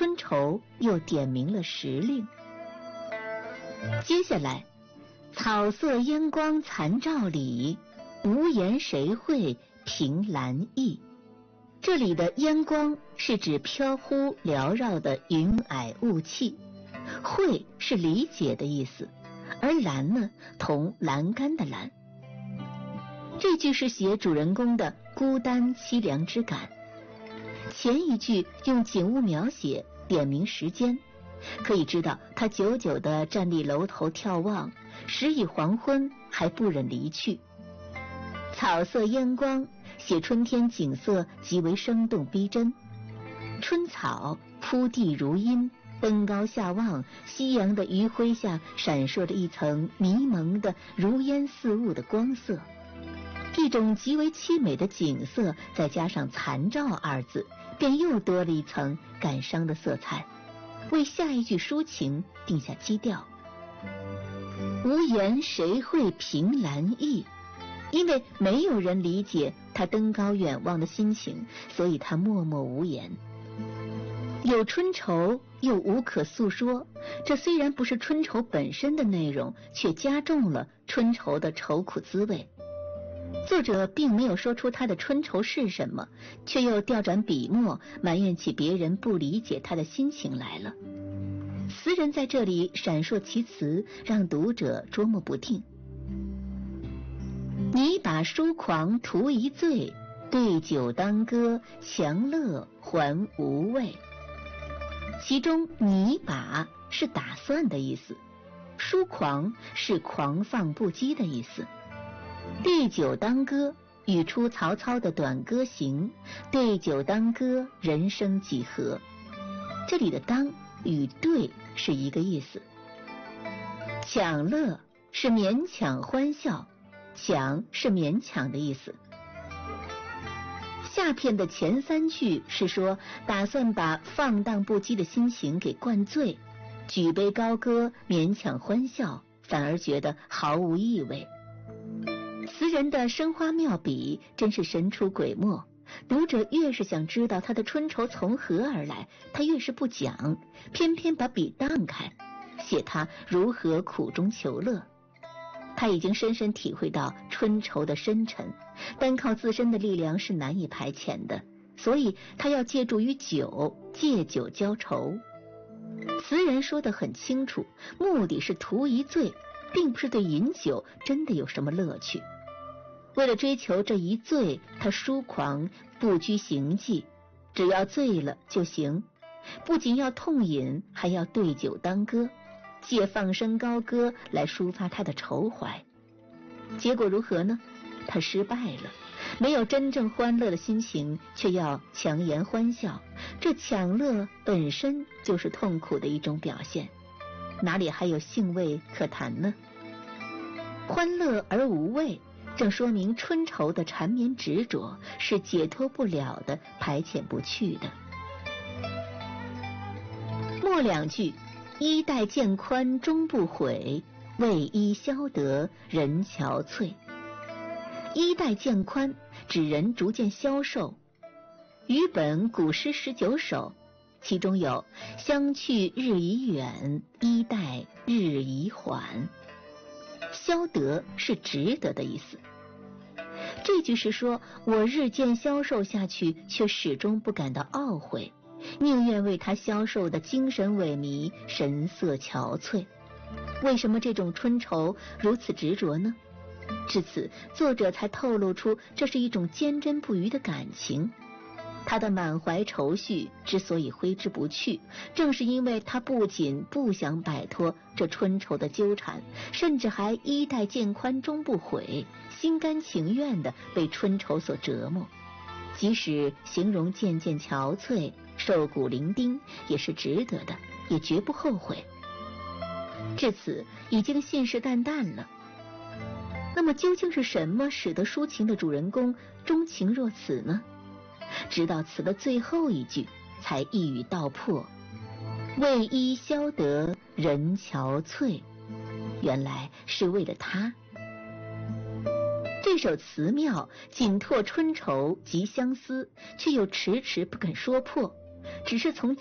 春愁又点明了时令。接下来，草色烟光残照里，无言谁会凭栏意。这里的烟光是指飘忽缭绕的云霭雾气，会是理解的意思，而栏呢，同栏杆的栏。这句是写主人公的孤单凄凉之感。前一句用景物描写，点明时间，可以知道他久久地站立楼头眺望，时已黄昏，还不忍离去。草色烟光写春天景色极为生动逼真，春草铺地如茵，登高下望，夕阳的余晖下闪烁着一层迷蒙的如烟似雾的光色，一种极为凄美的景色，再加上残照二字，便又多了一层感伤的色彩，为下一句抒情定下基调。无言谁会凭栏意，因为没有人理解他登高远望的心情，所以他默默无言。有春愁又无可诉说，这虽然不是春愁本身的内容，却加重了春愁的愁苦滋味。作者并没有说出他的春愁是什么，却又调转笔墨，埋怨起别人不理解他的心情来了。词人在这里闪烁其词，让读者捉摸不定。你把书狂图一醉，对酒当歌，强乐还无味。其中你把是打算的意思，书狂是狂放不羁的意思。对酒当歌语出曹操的短歌行，对酒当歌，人生几何。这里的当与对是一个意思。强乐是勉强欢笑，强是勉强的意思。下片的前三句是说打算把放荡不羁的心情给灌醉，举杯高歌，勉强欢笑，反而觉得毫无意味。词人的生花妙笔真是神出鬼没，读者越是想知道他的春愁从何而来，他越是不讲，偏偏把笔荡开，写他如何苦中求乐。他已经深深体会到春愁的深沉，单靠自身的力量是难以排遣的，所以他要借助于酒，借酒浇愁。词人说得很清楚，目的是图一醉，并不是对饮酒真的有什么乐趣。为了追求这一醉，他疏狂，不拘形迹，只要醉了就行。不仅要痛饮，还要对酒当歌，借放声高歌来抒发他的愁怀。结果如何呢？他失败了，没有真正欢乐的心情，却要强颜欢笑，这强乐本身就是痛苦的一种表现，哪里还有兴味可谈呢？欢乐而无味，正说明春愁的缠绵执着是解脱不了的，排遣不去的。末两句，衣带渐宽终不悔，为伊消得人憔悴。衣带渐宽指人逐渐消瘦。余本古诗19首，其中有相去日已远，衣带日已缓。消得是值得的意思。这句是说我日渐消瘦下去，却始终不感到懊悔，宁愿为他消瘦的精神萎靡，神色憔悴。为什么这种春愁如此执着呢？至此，作者才透露出这是一种坚贞不渝的感情。他的满怀愁绪之所以挥之不去，正是因为他不仅不想摆脱这春愁的纠缠，甚至还衣带渐宽终不悔，心甘情愿地被春愁所折磨。即使形容渐渐憔悴，瘦骨伶仃，也是值得的，也绝不后悔。至此已经信誓旦旦了。那么究竟是什么使得抒情的主人公钟情若此呢？直到词的最后一句才一语道破，为伊消得人憔悴，原来是为了他。这首词妙，紧拓春愁及相思，却又迟迟不肯说破，只是从